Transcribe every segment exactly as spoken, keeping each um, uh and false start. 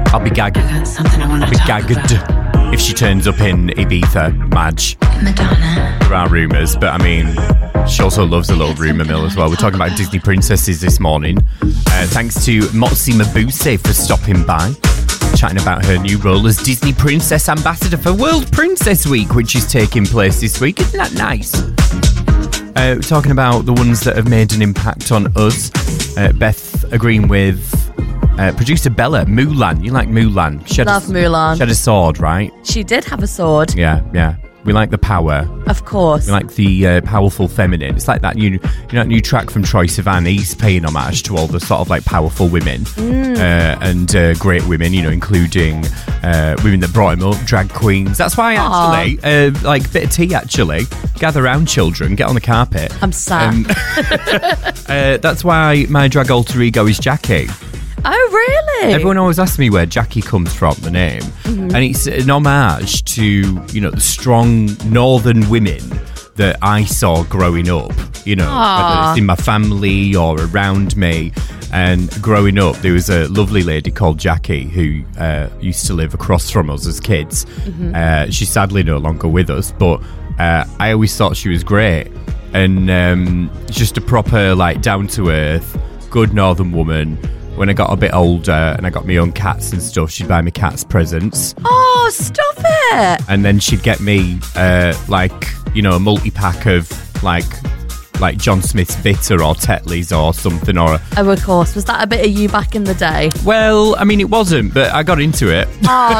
I'll be gagged. Something I want I'll to be talk gagged about. if she turns up in Ibiza, Madge. Madonna. There are rumours, but I mean, she also loves a little rumour mill as well. We're talking about Disney princesses this morning. Uh, thanks to Motsi Mabuse for stopping by, chatting about her new role as Disney Princess Ambassador for World Princess Week, which is taking place this week. Isn't that nice? Uh, we're talking about the ones that have made an impact on us. Uh, Beth agreeing with uh, producer Bella. Mulan. You like Mulan? She had Love a, Mulan. She had a sword, right? She did have a sword. Yeah, yeah. We like the power. Of course. We like the uh, powerful feminine. It's like that new, you know, that new track from Troye Sivan. He's paying homage to all the sort of like powerful women Mm. uh, and uh, great women, you know, including uh, women that brought him up, drag queens. That's why actually, uh, like bit of tea actually, gather round children, get on the carpet. I'm sad. Um, uh, that's why my drag alter ego is Jackie. Oh, really? Everyone always asks me where Jackie comes from, the name. Mm-hmm. And it's an homage to, you know, the strong northern women that I saw growing up, you know, Aww. whether it's in my family or around me. And growing up, there was a lovely lady called Jackie who uh, used to live across from us as kids. Mm-hmm. Uh, she's sadly no longer with us, but uh, I always thought she was great. And um, just a proper, like, down-to-earth, good northern woman. When I got a bit older and I got my own cats and stuff, she'd buy me cats presents. Oh, stop it. And then she'd get me, uh, like, you know, a multi-pack of, like, like John Smith's Bitter or Tetley's or something. Or Oh, of course. Was that a bit of you back in the day? Well, I mean, it wasn't, but I got into it.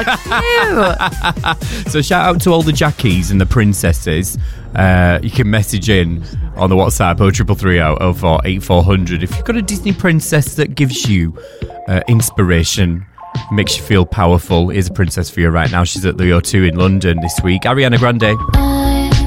Oh, cute. So shout out to all the Jackies and the princesses. Uh, you can message in on the WhatsApp oh triple three oh oh four eight four hundred if you've got a Disney princess that gives you uh, inspiration, makes you feel powerful. Here's a princess for you right now. She's at the O two in London this week. Ariana Grande. I